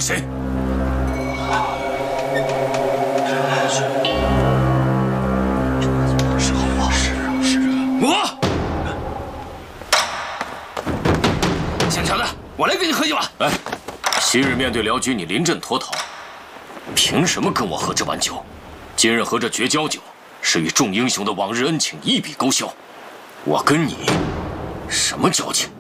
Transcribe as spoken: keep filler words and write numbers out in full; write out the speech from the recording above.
谁？是我，是是我。姓乔的，我来跟你喝一碗。来，昔日面对辽军，你临阵脱逃，凭什么跟我喝这碗酒？今日喝这绝交酒，是与众英雄的往日恩情一笔勾销。我跟你什么交情？